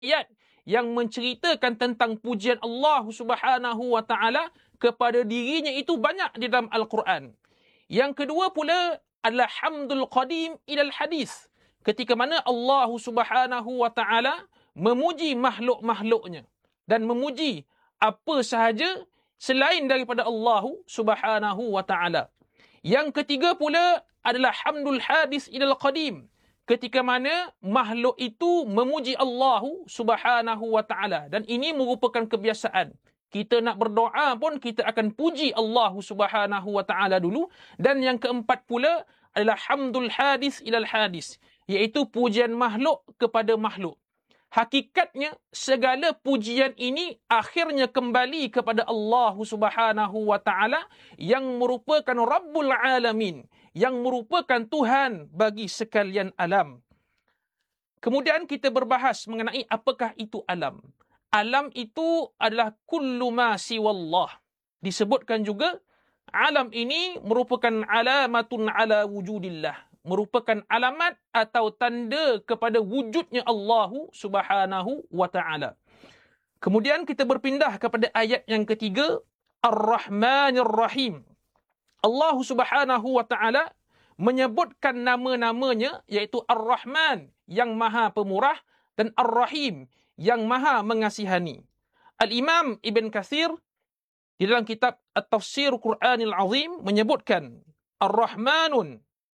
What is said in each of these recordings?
ayat yang menceritakan tentang pujian Allah Subhanahu wa taala kepada dirinya itu banyak di dalam Al-Quran. Yang kedua pula adalah hamdul qadim ilal hadis. Ketika mana Allah Subhanahu wa taala memuji makhluk-makhluknya dan memuji apa sahaja selain daripada Allah Subhanahu wa taala. Yang ketiga pula adalah hamdul hadis ilal qadim. Ketika mana makhluk itu memuji Allah Subhanahu wa taala, dan ini merupakan kebiasaan. Kita nak berdoa pun kita akan puji Allah Subhanahu wa taala dulu. Dan yang keempat pula adalah hamdul hadis ilal hadis, iaitu pujian makhluk kepada makhluk. Hakikatnya segala pujian ini akhirnya kembali kepada Allah Subhanahu wa taala yang merupakan Rabbul Alamin, yang merupakan Tuhan bagi sekalian alam. Kemudian kita berbahas mengenai apakah itu alam. Alam itu adalah kullu ma siwallah. Disebutkan juga alam ini merupakan alamatun ala wujudillah, merupakan alamat atau tanda kepada wujudnya Allah Subhanahu wa taala. Kemudian kita berpindah kepada ayat yang ketiga, Ar-Rahmanir Rahim. Allah Subhanahu wa taala menyebutkan nama-namanya, iaitu Ar-Rahman yang Maha Pemurah dan Ar-Rahim yang Maha Mengasihani. Al-Imam Ibn Katsir di dalam kitab At-Tafsir Quranil Azim menyebutkan Ar-Rahmanu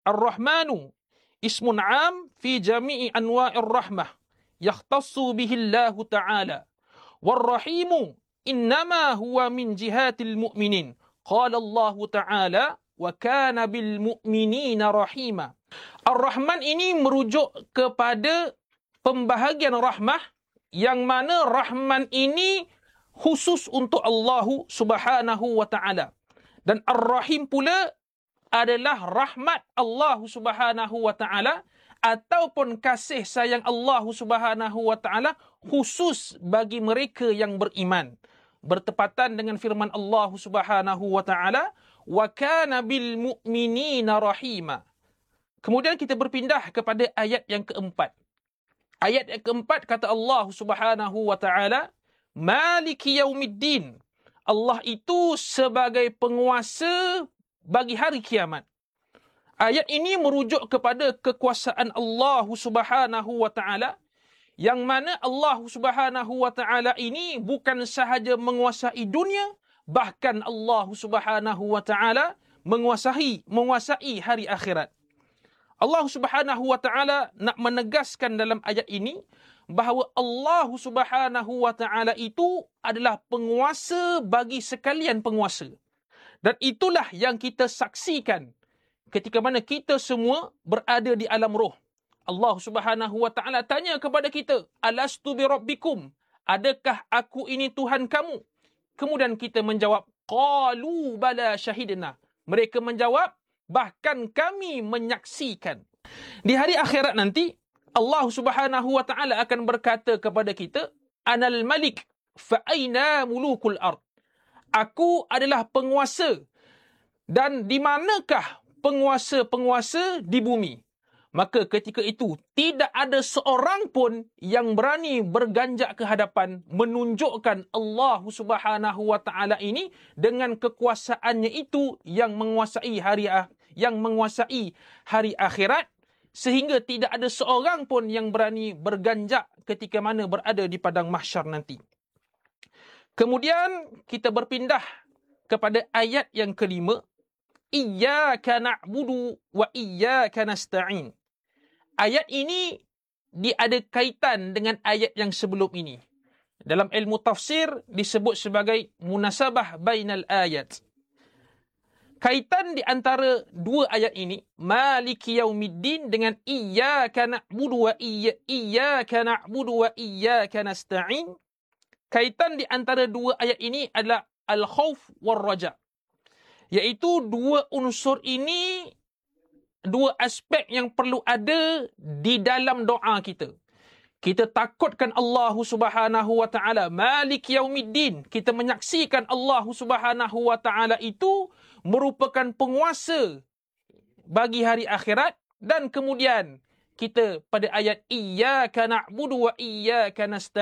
ismun 'am fi jami'i anwa'ir rahmah yakhtassu bihi Allah ta'ala. War-Rahimu innama huwa min jihatil mu'minin. Qala Allah Ta'ala, wa kana bil mu'minina rahima. Ar-Rahman ini merujuk kepada pembahagian rahmah, yang mana Rahman ini khusus untuk Allah Subhanahu wa taala. Dan Ar-Rahim pula adalah rahmat Allah Subhanahu wa taala ataupun kasih sayang Allah Subhanahu wa taala khusus bagi mereka yang beriman. Bertepatan dengan firman Allah Subhanahu wa taala, wa kana bil mu'minina rahima. Kemudian kita berpindah kepada ayat yang keempat. Ayat yang keempat kata Allah Subhanahu wa taala, Maliki yaumiddin. Allah itu sebagai penguasa bagi hari kiamat. Ayat ini merujuk kepada kekuasaan Allah Subhanahu wa taala, yang mana Allah Subhanahu wa taala ini bukan sahaja menguasai dunia, bahkan Allah Subhanahu wa taala menguasai hari akhirat. Allah Subhanahu wa taala nak menegaskan dalam ayat ini bahawa Allah Subhanahu wa taala itu adalah penguasa bagi sekalian penguasa. Dan itulah yang kita saksikan ketika mana kita semua berada di alam roh. Allah Subhanahu wa taala tanya kepada kita, alastu bi rabbikum? Adakah aku ini Tuhan kamu? Kemudian kita menjawab, qalu bala syahidna. Mereka menjawab, bahkan kami menyaksikan. Di hari akhirat nanti, Allah Subhanahu wa taala akan berkata kepada kita, Anal Malik fa aina mulukul ard? Aku adalah penguasa, dan di manakah penguasa-penguasa di bumi? Maka ketika itu tidak ada seorang pun yang berani berganjak ke hadapan menunjukkan Allah Subhanahu wa taala ini dengan kekuasaannya itu yang menguasai hari akhirat, sehingga tidak ada seorang pun yang berani berganjak ketika mana berada di padang mahsyar nanti. Kemudian kita berpindah kepada ayat yang kelima, Iyyaka na'budu wa iyyaka nasta'in. Ayat ini ada kaitan dengan ayat yang sebelum ini. Dalam ilmu tafsir disebut sebagai munasabah bainal ayat. Kaitan di antara dua ayat ini, Maliki yaumiddin dengan Iyyaka na'budu wa iyyaka nasta'in. Kaitan di antara dua ayat ini adalah al-khauf wal raja. Iaitu dua unsur ini, dua aspek yang perlu ada di dalam doa kita. Kita takutkan Allah Subhanahu wa taala, Malik Yaumiddin. Kita menyaksikan Allah Subhanahu wa taala itu merupakan penguasa bagi hari akhirat, dan kemudian kita pada ayat iyyaka na'budu wa iyyaka nasta'in.